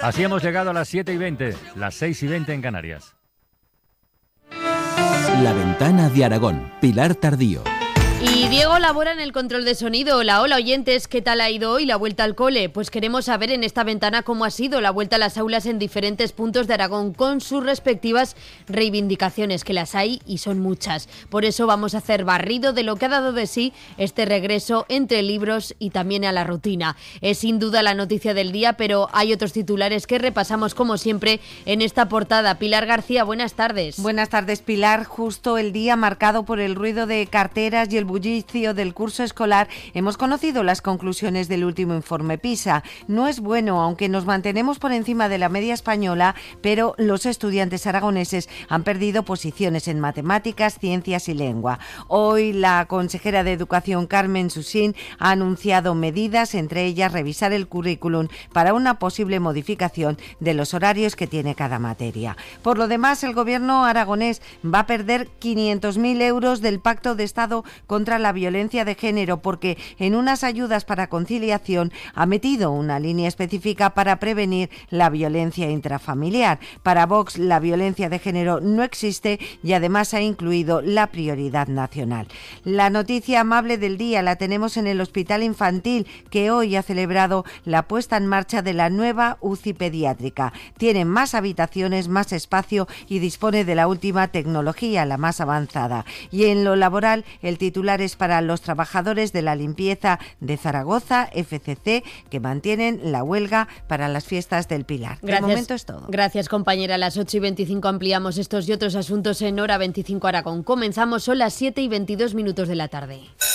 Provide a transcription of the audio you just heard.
Así hemos llegado a las 7:20, las 6:20 en Canarias. La Ventana de Aragón, Pilar Tardío. Y Diego labora en el control de sonido. Hola oyentes, ¿qué tal ha ido hoy la vuelta al cole? Pues queremos saber en esta ventana cómo ha sido la vuelta a las aulas en diferentes puntos de Aragón con sus respectivas reivindicaciones, que las hay y son muchas. Por eso vamos a hacer barrido de lo que ha dado de sí este regreso entre libros y también a la rutina. Es sin duda la noticia del día, pero hay otros titulares que repasamos como siempre en esta portada. Pilar García, buenas tardes. Buenas tardes, Pilar. Justo el día marcado por el ruido de carteras y el bullicio del curso escolar, hemos conocido las conclusiones del último informe PISA. No es bueno, aunque nos mantenemos por encima de la media española, pero los estudiantes aragoneses han perdido posiciones en matemáticas, ciencias y lengua. Hoy la consejera de Educación, Carmen Susín, ha anunciado medidas, entre ellas revisar el currículum para una posible modificación de los horarios que tiene cada materia. Por lo demás, el gobierno aragonés va a perder 500.000 euros del Pacto de Estado contra la violencia de género, porque en unas ayudas para conciliación ha metido una línea específica para prevenir la violencia intrafamiliar. Para Vox, la violencia de género no existe y además ha incluido la prioridad nacional. La noticia amable del día la tenemos en el Hospital Infantil, que hoy ha celebrado la puesta en marcha de la nueva UCI pediátrica. Tiene más habitaciones, más espacio y dispone de la última tecnología, la más avanzada. Y en lo laboral, el titular es para los trabajadores de la limpieza de Zaragoza, FCC, que mantienen la huelga para las fiestas del Pilar. Gracias, de momento es todo. Gracias, compañera. A las 8:25 ampliamos estos y otros asuntos en Hora 25 Aragón. Comenzamos, son las 7:22 de la tarde.